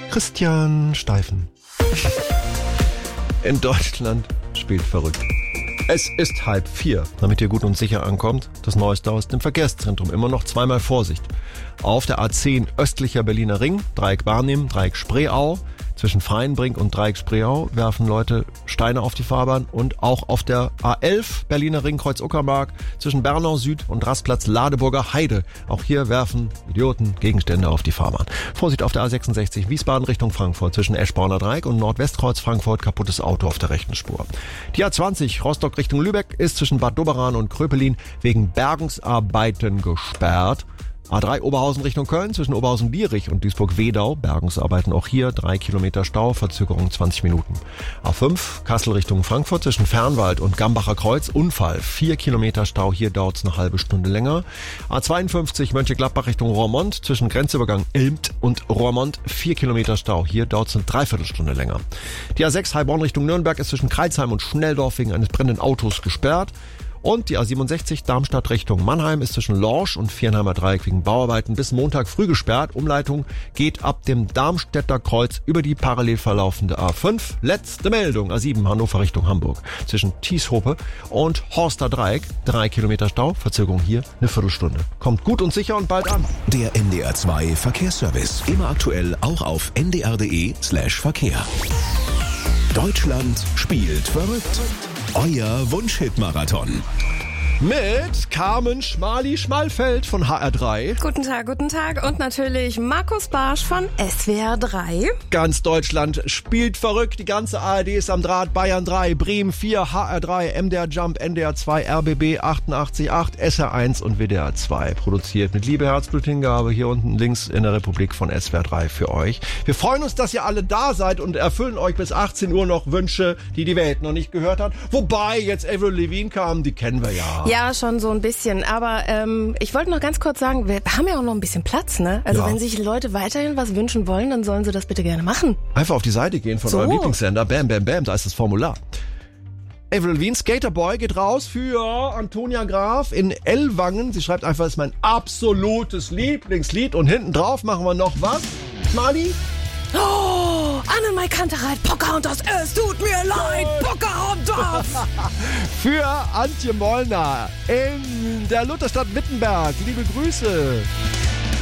Christian Steifen. In Deutschland spielt verrückt. Es ist 3:30, damit ihr gut und sicher ankommt. Das Neueste aus dem Verkehrszentrum. Immer noch zweimal Vorsicht. Auf der A10 östlicher Berliner Ring, Dreieck Barnim, Dreieck Spreeau. Zwischen Freienbrink und Dreieck Spreeau werfen Leute Steine auf die Fahrbahn. Und auch auf der A11 Berliner Ring, Kreuz Uckermark, zwischen Bernau Süd und Rastplatz Ladeburger Heide. Auch hier werfen Idioten Gegenstände auf die Fahrbahn. Vorsicht auf der A66 Wiesbaden Richtung Frankfurt, zwischen Eschborner Dreieck und Nordwestkreuz Frankfurt, kaputtes Auto auf der rechten Spur. Die A20 Rostock Richtung Lübeck ist zwischen Bad Doberan und Kröpelin wegen Bergungsarbeiten gesperrt. A3 Oberhausen Richtung Köln, zwischen Oberhausen-Bierich und Duisburg-Wedau. Bergungsarbeiten auch hier, 3 Kilometer Stau, Verzögerung 20 Minuten. A5 Kassel Richtung Frankfurt, zwischen Fernwald und Gambacher Kreuz, Unfall, 4 Kilometer Stau, hier dauert es eine halbe Stunde länger. A52 Mönchengladbach Richtung Roermond, zwischen Grenzübergang Ilmt und Roermond, 4 Kilometer Stau, hier dauert es eine Dreiviertelstunde länger. Die A6 Heilbronn Richtung Nürnberg ist zwischen Kreilsheim und Schnelldorf wegen eines brennenden Autos gesperrt. Und die A67 Darmstadt Richtung Mannheim ist zwischen Lorsch und Viernheimer Dreieck wegen Bauarbeiten bis Montag früh gesperrt. Umleitung geht ab dem Darmstädter Kreuz über die parallel verlaufende A5. Letzte Meldung, A7 Hannover Richtung Hamburg. Zwischen Tieshope und Horster Dreieck, 3 Kilometer Stau, Verzögerung hier eine Viertelstunde. Kommt gut und sicher und bald an. Der NDR 2 Verkehrsservice. Immer aktuell auch auf ndr.de/Verkehr. Deutschland spielt verrückt. Euer Wunschhit-Marathon. Mit Carmen Schmali-Schmalfeld von HR3. Guten Tag. Und natürlich Markus Barsch von SWR 3. Ganz Deutschland spielt verrückt. Die ganze ARD ist am Draht. Bayern 3, Bremen 4, HR3, MDR Jump, NDR 2, RBB 88.8, SR1 und WDR 2. Produziert mit Liebe, Herzblut, Hingabe hier unten links in der Republik von SWR 3 für euch. Wir freuen uns, dass ihr alle da seid und erfüllen euch bis 18 Uhr noch Wünsche, die die Welt noch nicht gehört hat. Wobei jetzt Avril Lavigne kam, die kennen wir ja. Ja, schon so ein bisschen. Aber ich wollte noch ganz kurz sagen, wir haben ja auch noch ein bisschen Platz, ne? Also wenn sich Leute weiterhin was wünschen wollen, dann sollen sie das bitte gerne machen. Einfach auf die Seite gehen von eurem Lieblingssender. Bam, bam, bam, da ist das Formular. Avril Lavigne, Skaterboy, geht raus für Antonia Graf in Ellwangen. Sie schreibt einfach, das ist mein absolutes Lieblingslied. Und hinten drauf machen wir noch was. Schmali? Oh, Annemarie Kantereit, Pocahontas, es tut mir leid, Pocahontas! Für Antje Mollner in der Lutherstadt Wittenberg. Liebe Grüße.